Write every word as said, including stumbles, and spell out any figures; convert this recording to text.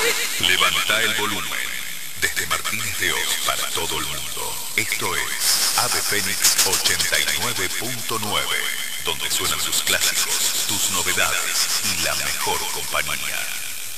Levanta el volumen. Desde Martínez de Oz para todo el mundo. Esto es Ave Fénix ochenta y nueve punto nueve, donde suenan sus clásicos, tus novedades y la mejor compañía.